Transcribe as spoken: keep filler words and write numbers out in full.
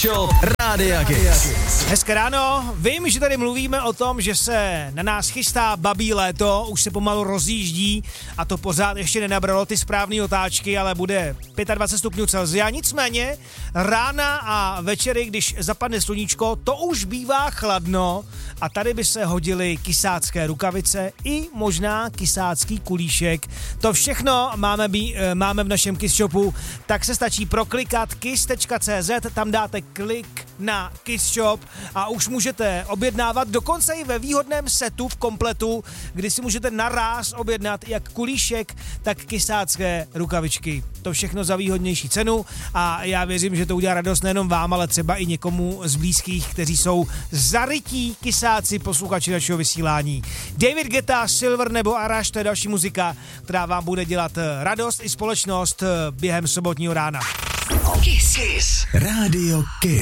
Shop Rádia Kiss. Hezké ráno, vím, že tady mluvíme o tom, že se na nás chystá babí léto, už se pomalu rozjíždí a to pořád ještě nenabralo ty správné otáčky, ale bude dvacet pět stupňů Celsia. Nicméně rána a večery, když zapadne sluníčko, to už bývá chladno a tady by se hodily kysácké rukavice i možná kysácký kulíšek. To všechno máme, bí, máme v našem Kiss Shopu, tak se stačí proklikat kiss tečka cé zet, tam dáte klik na Kiss Shop a už můžete objednávat dokonce i ve výhodném setu v kompletu, kdy si můžete naráz objednat jak kulíšek, tak kysácké rukavičky. To všechno za výhodnější cenu a já věřím, že to udělá radost nejenom vám, ale třeba i někomu z blízkých, kteří jsou zarytí kysáci posluchači našeho vysílání. David Guetta, Silver nebo Arash, to je další muzika, která vám bude dělat radost i společnost během sobotního rána. Kiss. Kiss. Rádio Kiss.